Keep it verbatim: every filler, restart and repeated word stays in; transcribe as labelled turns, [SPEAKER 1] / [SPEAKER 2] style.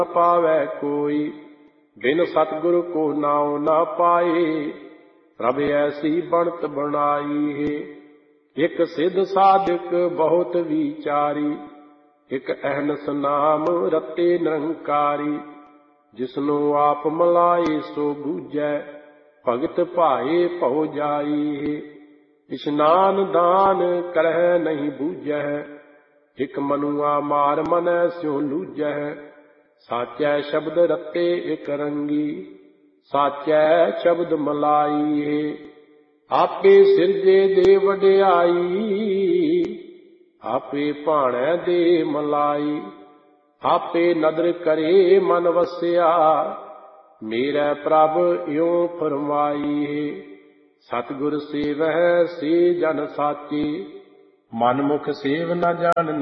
[SPEAKER 1] पावै कोई, बिन सतगुर को नाव ना पाए। प्रभ ऐसी बनत बनाई है, एक सिद्ध साधक बहुत विचारी। एक अहनस नाम रते निरंकारी, जिसनो आप मलाए सो बूझै। भगत भाए भौ जाई है, इशनान दान करह नहीं बूझै। एक मनुआ मार मनै स्यों लूझै। साचै शब्द रते एक रंगी, साचै शब्द मलाई है। आपे सिरजे दे वडियाई, आपे भाणै दे मलाई। आपे नदर करे मन वसिया, मेरै प्रभ इਉਂ फरमाई है। सतगुर सेवह से जन साचे, मन मुख सेव न जानन